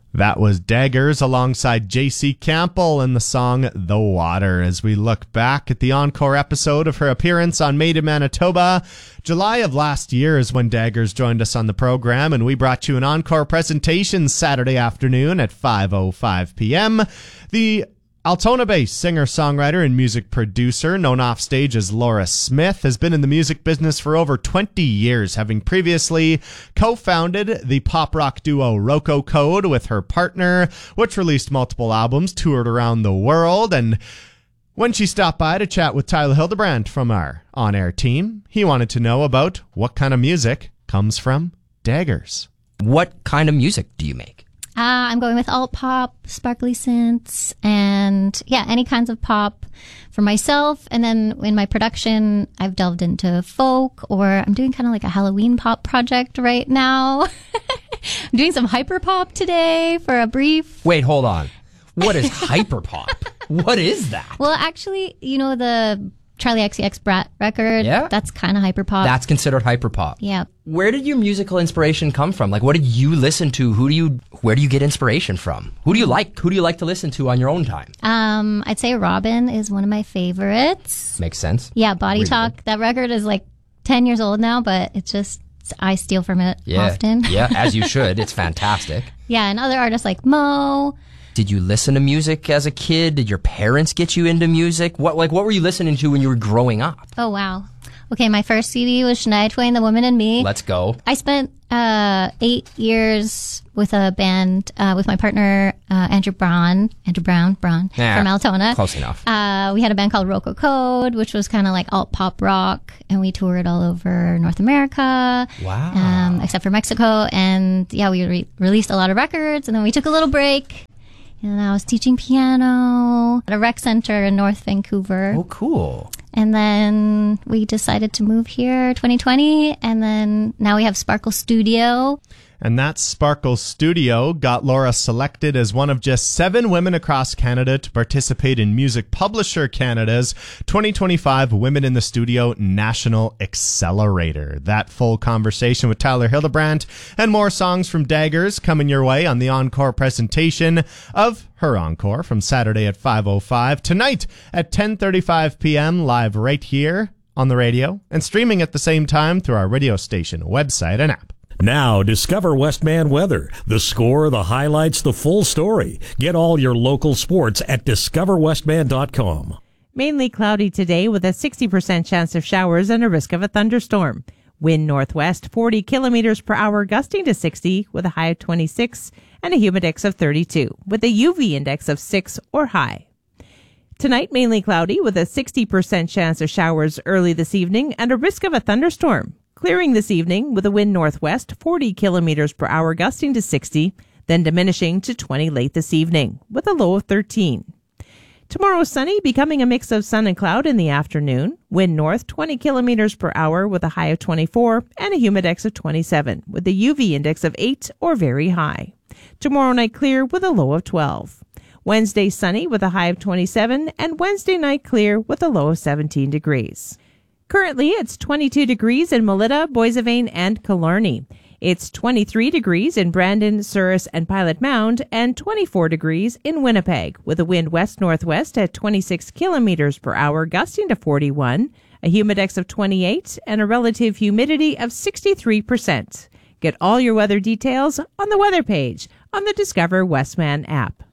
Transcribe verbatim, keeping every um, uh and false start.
That was Daggers alongside J C Campbell in the song The Water as we look back at the encore episode of her appearance on Made in Manitoba. July of last year is when Daggers joined us on the program, and we brought you an encore presentation Saturday afternoon at five oh five p.m. The Altona-based singer-songwriter and music producer, known offstage as Laura Smith, has been in the music business for over twenty years, having previously co-founded the pop-rock duo Rocco Code with her partner, which released multiple albums, toured around the world, and when she stopped by to chat with Tyler Hildebrandt from our on-air team, he wanted to know about what kind of music comes from Daggers. What kind of music do you make? Uh, I'm going with alt pop, sparkly synths, and yeah, any kinds of pop for myself. And then in my production, I've delved into folk, or I'm doing kind of like a Halloween pop project right now. I'm doing some hyper pop today for a brief. Wait, hold on. What is hyper pop? What is that? Well, actually, you know the Charlie X C X Brat record? Yeah. That's kind of hyper pop. That's considered hyper pop. Yeah. Where did your musical inspiration come from? Like, what did you listen to? Who do you, where do you get inspiration from? Who do you like? Who do you like to listen to on your own time? Um, I'd say Robin is one of my favorites. Makes sense. Yeah, Body Really Talk. good. That record is like ten years old now, but it's just, I steal from it Yeah. often. Yeah, as you should. It's fantastic. Yeah, and other artists like Mo. Did you listen to music as a kid? Did your parents get you into music? What, like, what were you listening to when you were growing up? Oh, wow. Okay, my first C D was Shania Twain, The Woman in Me. Let's go. I spent uh, eight years with a band uh, with my partner, uh, Andrew Braun, Andrew Brown, Braun, Yeah, from Altona. close enough. Uh, we had a band called Rocco Code, which was kind of like alt pop rock, and we toured all over North America. Wow. Um, except for Mexico. And yeah, we re- released a lot of records, and then we took a little break. And I was teaching piano at a rec center in North Vancouver. Oh, cool. And then we decided to move here twenty twenty. And then now we have Sparkle Studio. And that Sparkle Studio got Laura selected as one of just seven women across Canada to participate in Music Publisher Canada's twenty twenty-five Women in the Studio National Accelerator. That full conversation with Tyler Hildebrandt and more songs from Daggers coming your way on the encore presentation of her encore from Saturday at five oh five, tonight at ten thirty-five p.m. live right here on the radio and streaming at the same time through our radio station, website, and app. Now, discover Westman Weather. The score, the highlights, the full story. Get all your local sports at discover westman dot com. Mainly cloudy today with a sixty percent chance of showers and a risk of a thunderstorm. Wind northwest forty kilometers per hour, gusting to sixty with a high of twenty-six and a humidex of thirty-two with a U V index of six or high. Tonight, mainly cloudy with a sixty percent chance of showers early this evening and a risk of a thunderstorm. Clearing this evening with a wind northwest forty kilometers per hour, gusting to sixty, then diminishing to twenty late this evening with a low of thirteen. Tomorrow, sunny, becoming a mix of sun and cloud in the afternoon. Wind north twenty kilometers per hour with a high of twenty-four and a humidex of twenty-seven with a U V index of eight or very high. Tomorrow night clear with a low of twelve. Wednesday, sunny with a high of twenty-seven and Wednesday night clear with a low of seventeen degrees. Currently, it's twenty-two degrees in Melita, Boissevain, and Killarney. It's twenty-three degrees in Brandon, Souris, and Pilot Mound, and twenty-four degrees in Winnipeg, with a wind west-northwest at twenty-six kilometers per hour, gusting to forty-one, a humidex of twenty-eight, and a relative humidity of sixty-three percent. Get all your weather details on the weather page on the Discover Westman app.